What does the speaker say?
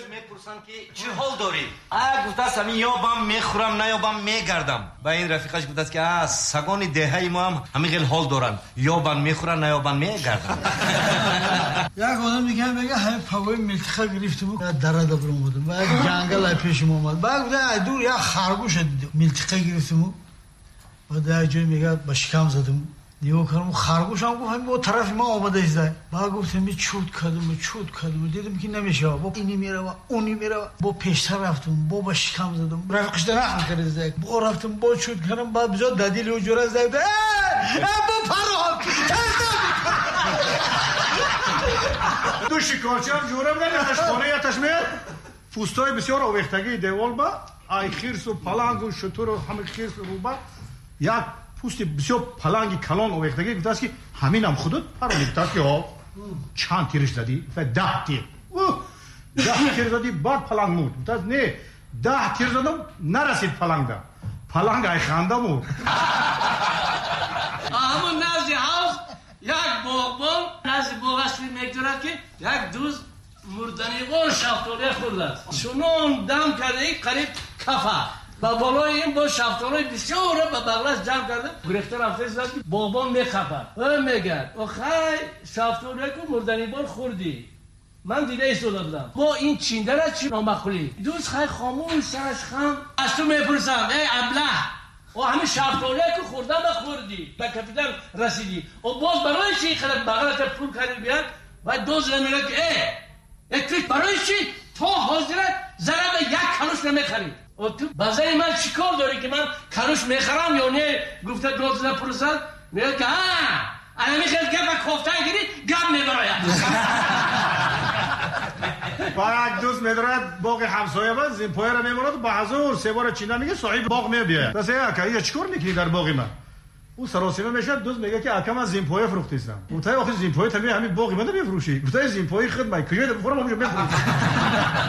میپرسن که چه حال داری؟ گفته است همین یا بام میخورم نه یا بام میگردم. با این رفیقش گفته است که سگان دهه ما هم همین خیلی حال دارن، یا بام میخورن نه یا بام میگردن. یک آدم دیگه میگه همین پاوی ملتخه گرفتم دره دبرم بودم و جنگل پیشم اومد. بعد گفته دور یا خرگوش ملتخه گرفتم و در جای میگه با شکم زدم. دیو کردم خرگوش هم گفت همین با طرف ما آمده ایزده. بعد گفتم می چود کردم دیدم که نمیشه با اینی میره و اونی میره با پیشتر رفتم با شکم زدم رفیقش درخم کرد زد با رفتم با چود کردم بعد بجا ددیل و جوره زد با پرام دو شکارچی هم جوره بدن یتش خانه یتش میاد پوستای بسیار آویختگی دیوال با ای خیرس و پلنگ و شتر و همه خیرس و روبا یک پوست بسیار پلنگی کلان آویختگی گفته است که همین هم خودت پرونیکتا که ها چند تیرش زدی؟ 10 تیر 10 تیر زدی بعد پلنگ مورد گفته است نه 10 تیر زدم نرسید پلنگ دا پلنگ ای خنده مورد همون نزدی هاوس یک باغبان نزدی باغ اصلی میگذارد که یک دوز مردنیبان شفتاله خورده است شنون دم کرده قریب کفه با بالای این با شفتالای بسیار با بغلش جمع کرده گرفته رفته زد باغبان میخپد میگرد آخه شفتاله که مردنیبان خوردی من دیده ایستاده بودم با این چینده را چی نامخولی دوست خیلی خاموش سرش خم از تو میپرسم ای ابله و همین شفتاله که خوردم خوردی به کپیتان رسیدی و باز برای چی خیلی بغلت پول کردی بیاد و دوز نمیره که ای برای چی تو حاضره ضرب یک کلوش نمیخری و تو بازای من چیکار داری که من کلوش میخرم یا نه گفته دوز نپرسد میگه که انا میخواد گپ کوفته گیری گپ میبراید یک دوست میدارد باغ همسایه با زین پای را میبرد با حضور 3 بار چینا میگه صاحب باغ میبیه بس اکا چیکار میکنی در باغ من او سراسیمه میشه دوست میگه که اکا من زین پای فروختیستم گفته آخه زین پای تمی همین باغ من بفروشی گفته زین پای خود من کجا بفروشم همونجا بفروشم